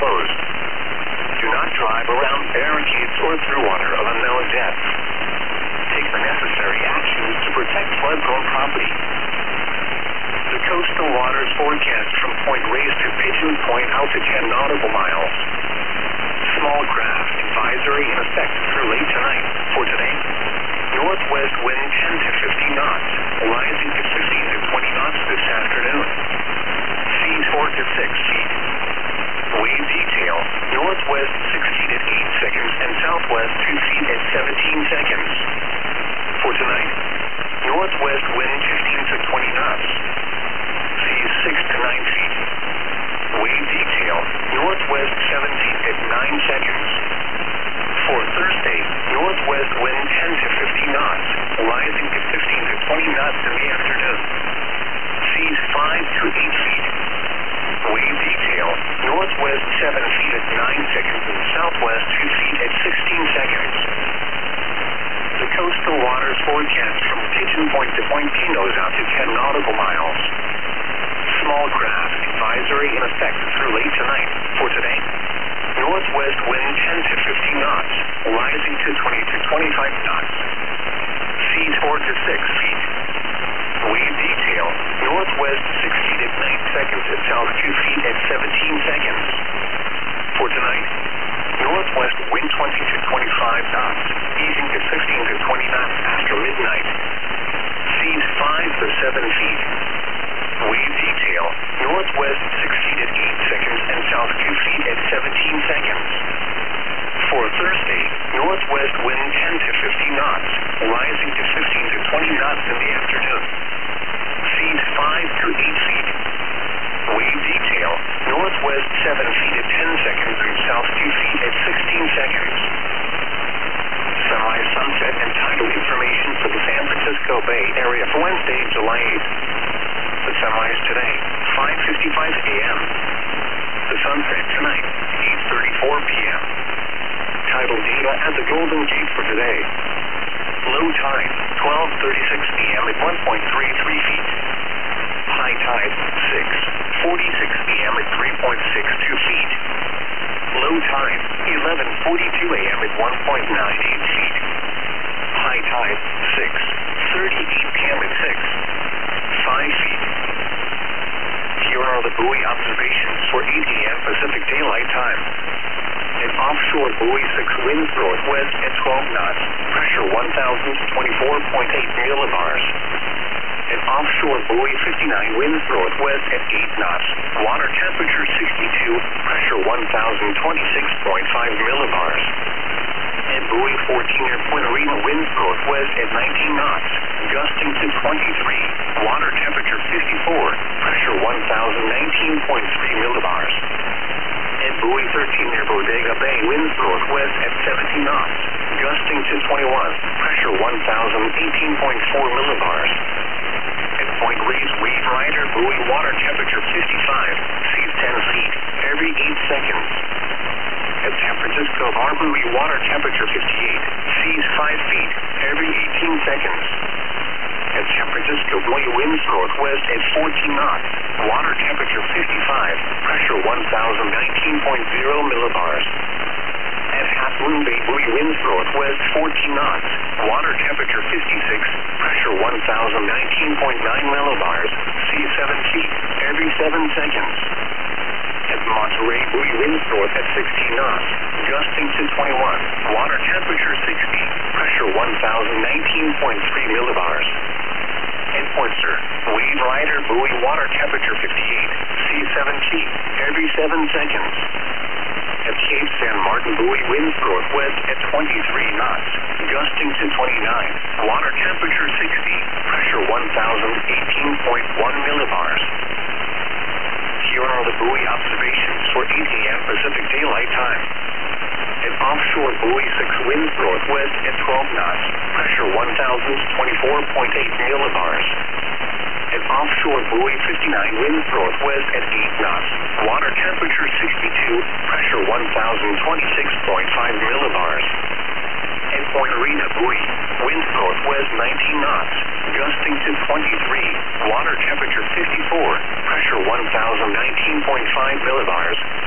closed. Do not drive around barricades or through water of unknown depth. Take the necessary actions to protect flood-prone property. The coastal waters forecast from Point Reyes to Pigeon Point out to 10 nautical miles. Small craft advisory in effect through late tonight. For today, northwest wind 10 to 15 knots, rising to 15 to 20 knots this afternoon. Seas 4 to 6 feet. Wave detail, northwest 6 feet at 8 seconds and southwest 2 feet at 17 seconds. For tonight, northwest wind 15 to 20 knots. Seas 6 to 9 feet. Wave detail, northwest 7 feet at 9 seconds. For Thursday, northwest wind 10 to 15 knots, rising to 15 to 20 knots in the afternoon. Seas 5 to 8 feet. Wave detail, northwest 7 feet at 9 seconds and southwest 2 feet at 16 seconds. The coastal waters forecast from Pigeon Point to Point Pinos out to 10 nautical miles. Small craft advisory in effect through late tonight. For today, northwest wind 10 to 15 knots, rising to 20 to 25 knots. Seas 4 to 6 feet. Wave detail, northwest 6 feet at 9 seconds and south 2 feet at 17 seconds. For tonight, northwest wind 20 to 25 knots, easing to 15 to 20 knots after midnight. Seas 5 to 7 feet. Wave detail, northwest 6 feet at 8 seconds and south 2 feet at 17 seconds. For Thursday, northwest wind 10 to 15 knots, rising to 15 to 20 knots in the afternoon. Seas 5 to 8 feet. Wave detail, northwest 7 feet at 10 seconds and south 2 feet at 16 seconds. Semi-sunset and tidal information for the San Francisco Bay Area for Wednesday, July 8th. The sunrise today, 5:55 a.m. The sunset tonight, 8:34 p.m. Tidal data at the Golden Gate for today. Low tide, 12:36 p.m. at 1.33 feet. High tide, 6:46 p.m. at 3.62 feet. Low tide, 11:42 a.m. at 1.98 feet. High tide, 6:38 p.m. at 5 feet. Here are the buoy observations for 8 a.m. Pacific Daylight Time. An offshore buoy 6 winds northwest at 12 knots, pressure 1,024.8 millibars. An offshore buoy 59 winds northwest at 8 knots, water temperature 62, pressure 1,026.5 millibars. And buoy 14 near Point Arena winds northwest at 19 knots, gusting to 23, water temperature 54, pressure 1,019.3 millibars. And buoy 13 near Bodega Bay winds northwest at 17 knots, gusting to 21, pressure 1,018.4 millibars. At Point Reyes Wave Rider buoy water temperature 55, seas 10 feet every 8 seconds. At San Francisco Bar buoy water temperature 58, seas 5 feet every 18 seconds. At San Francisco buoy winds northwest at 14 knots, water temperature 55, pressure 1,019.0 millibars. At Half Moon Bay buoy winds northwest 14 knots, water temperature 56, pressure 1,019.9 millibars, seas 7 feet every 7 seconds. At Monterey buoy winds north at 16 knots, gusting to 21, water temperature 60, pressure 1,019.3 millibars. At Portster, Wave Rider buoy water temperature 58, seas 7 feet every 7 seconds. At Cape San Martin buoy winds northwest at 23 knots, gusting to 29, water temperature 60, pressure 1,018.1 millibars. Here are the buoy observations for 8 a.m. Pacific Daylight Time. An offshore buoy 6 winds northwest at 12 knots, pressure 1,024.8 millibars. An offshore buoy 59 winds northwest at 8 knots, water temperature 62, pressure 1,026.5 millibars. At Point Arena buoy, winds northwest 19 knots, gusting to 23, water temperature 54, pressure 1,019.5 millibars,